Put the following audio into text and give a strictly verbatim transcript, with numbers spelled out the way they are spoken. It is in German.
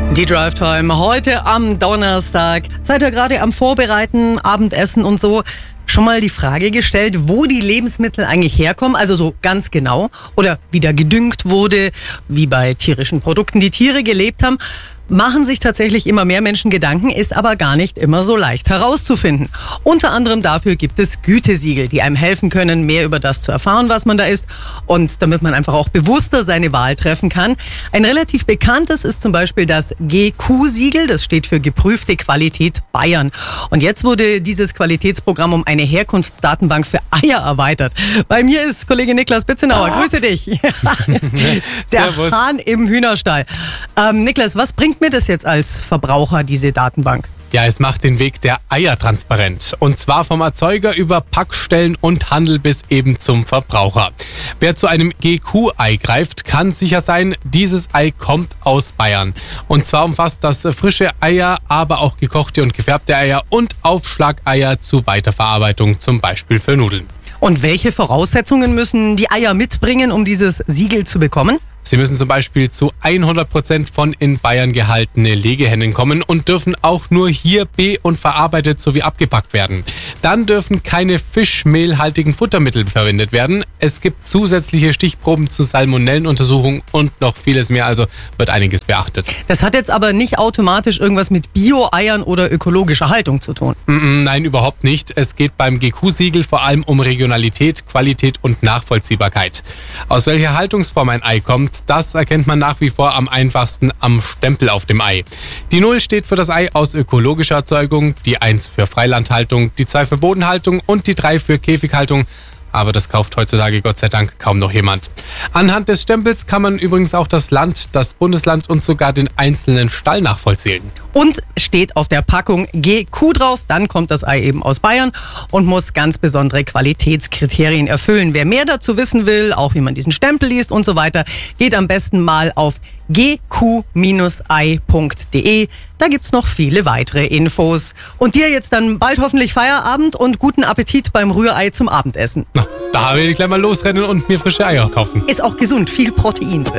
Die Drive Time heute am Donnerstag. Seid ihr gerade am Vorbereiten, Abendessen und so? Schon mal die Frage gestellt, wo die Lebensmittel eigentlich herkommen, also so ganz genau, oder wie da gedüngt wurde, wie bei tierischen Produkten die Tiere gelebt haben? Machen sich tatsächlich immer mehr Menschen Gedanken, ist aber gar nicht immer so leicht herauszufinden. Unter anderem dafür gibt es Gütesiegel, die einem helfen können, mehr über das zu erfahren, was man da isst, und damit man einfach auch bewusster seine Wahl treffen kann. Ein relativ bekanntes ist zum Beispiel das G Q-Siegel, das steht für Geprüfte Qualität Bayern. Und jetzt wurde dieses Qualitätsprogramm um eine Herkunftsdatenbank für Eier erweitert. Bei mir ist Kollege Niklas Bitzenauer, oh. Grüße dich. Der Servus. Hahn im Hühnerstall. Ähm, Niklas, was bringt mir das jetzt als Verbraucher, diese Datenbank? Ja, es macht den Weg der Eier transparent. Und zwar vom Erzeuger über Packstellen und Handel bis eben zum Verbraucher. Wer zu einem G Q-Ei greift, kann sicher sein, dieses Ei kommt aus Bayern. Und zwar umfasst das frische Eier, aber auch gekochte und gefärbte Eier und Aufschlageier zur Weiterverarbeitung, zum Beispiel für Nudeln. Und welche Voraussetzungen müssen die Eier mitbringen, um dieses Siegel zu bekommen? Sie müssen zum Beispiel zu hundert Prozent von in Bayern gehaltene Legehennen kommen und dürfen auch nur hier be- und verarbeitet sowie abgepackt werden. Dann dürfen keine fischmehlhaltigen Futtermittel verwendet werden. Es gibt zusätzliche Stichproben zur Salmonellenuntersuchung und noch vieles mehr, also wird einiges beachtet. Das hat jetzt aber nicht automatisch irgendwas mit Bio-Eiern oder ökologischer Haltung zu tun. Nein, überhaupt nicht. Es geht beim G Q-Siegel vor allem um Regionalität, Qualität und Nachvollziehbarkeit. Aus welcher Haltungsform ein Ei kommt, das erkennt man nach wie vor am einfachsten am Stempel auf dem Ei. Die null steht für das Ei aus ökologischer Erzeugung, die eins für Freilandhaltung, die zwei für Bodenhaltung und die drei für Käfighaltung. Aber das kauft heutzutage Gott sei Dank kaum noch jemand. Anhand des Stempels kann man übrigens auch das Land, das Bundesland und sogar den einzelnen Stall nachvollziehen. Und steht auf der Packung G Q drauf, dann kommt das Ei eben aus Bayern und muss ganz besondere Qualitätskriterien erfüllen. Wer mehr dazu wissen will, auch wie man diesen Stempel liest und so weiter, geht am besten mal auf g q ei punkt de. Da gibt's noch viele weitere Infos. Und dir jetzt dann bald hoffentlich Feierabend und guten Appetit beim Rührei zum Abendessen. Na, da werde ich gleich mal losrennen und mir frische Eier kaufen. Ist auch gesund, viel Protein drin.